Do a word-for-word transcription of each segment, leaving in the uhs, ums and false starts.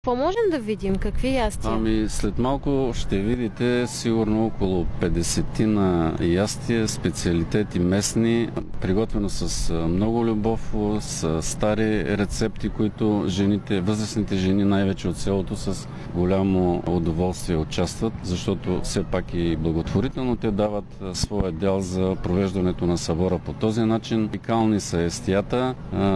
Какво можем да видим? Какви ястия? Ами след малко ще видите сигурно около петдесет на ястия, специалитети местни, приготвено с много любов, с стари рецепти, които жените, възрастните жени най-вече от селото с голямо удоволствие участват, защото все пак и благотворително те дават своя дял за провеждането на събора по този начин. Уникални са ястията,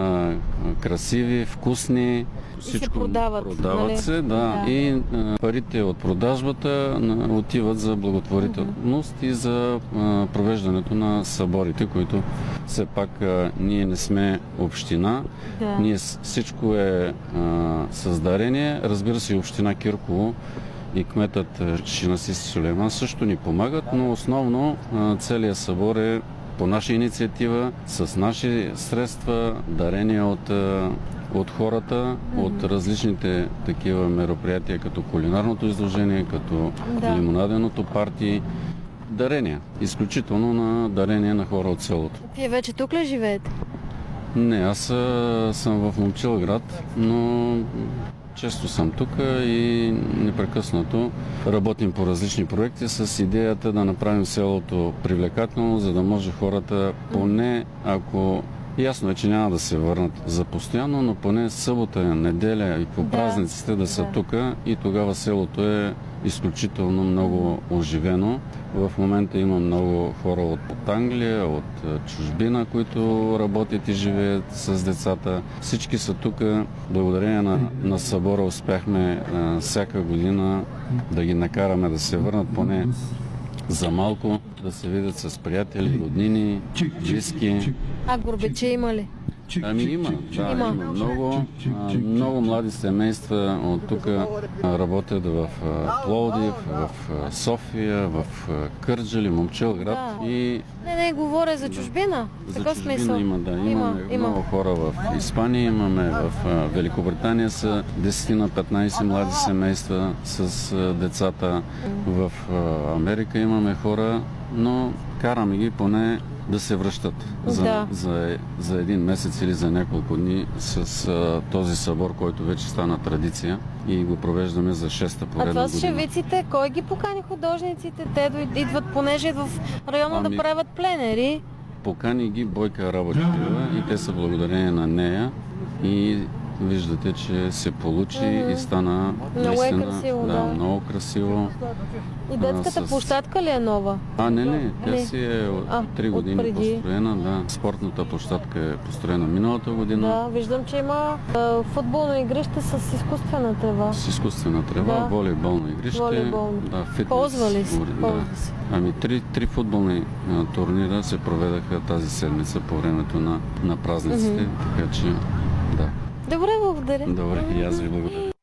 красиви, вкусни. Всичко и се продават. Продават нали? се, да. да. И а, парите от продажбата а, отиват за благотворителност mm-hmm. и за а, провеждането на съборите, които все пак а, ние не сме община. Да. Ние всичко е а, с дарение. Разбира се, и община Кирково и кметът Шинасис Сулейман също ни помагат, но основно а, целият събор е по наша инициатива, с наши средства, дарения от от хората, mm-hmm. от различните такива мероприятия, като кулинарното изложение, като да. лимонаденото парти. Дарения. Изключително на дарения на хора от селото. Вие вече тук ли живеете? Не, аз а, съм в Момчилград, но често съм тук и непрекъснато работим по различни проекти с идеята да направим селото привлекателно, за да може хората поне, ако ясно е, че няма да се върнат за постоянно, но поне събота, неделя и по да, празниците да са да. тук и тогава селото е изключително много оживено. В момента има много хора от Англия, от чужбина, които работят и живеят с децата. Всички са тук. Благодарение на, на събора успяхме а, всяка година да ги накараме да се върнат поне за малко, да се видят с приятели, роднини, близки. А горбече има ли? Ами има, да, има. има. Много, а, много млади семейства от тук работят в Пловдив, в София, в Кърджали, Момчилград да. и... Не, не, говоря за чужбина. За Такъв чужбина смисъл. има, да. Имаме има, много има. хора в Испания, имаме в Великобритания са десет на петнайсет млади семейства с децата. В Америка имаме хора, но караме ги поне да се връщат за, да. за, за един месец или за няколко дни с а, този събор, който вече стана традиция и го провеждаме за шеста поредна година. А това с шевиците, кой ги покани художниците? Те идват, понеже в района ами, да правят пленери. Покани ги Бойка Работева и те са благодарение на нея и виждате, че се получи mm-hmm. и стана много е красиво, да, да. много красиво. И детската а, с... площадка ли е нова? А, не, не. Тя не. си е от а, три години преди. построена. Да. Спортната площадка е построена миналата година. Да, виждам, че има а, футболно игрище с изкуствена трева. С изкуствена трева, да. волейболно игрище. Волейболно. Да, фитнес. Ползва ли си? Да. Ами три, три футболни а, турнира се проведаха тази седмица по времето на, на празниците, mm-hmm. така че да. Добре, благодаря. Добре, и аз ви благодаря.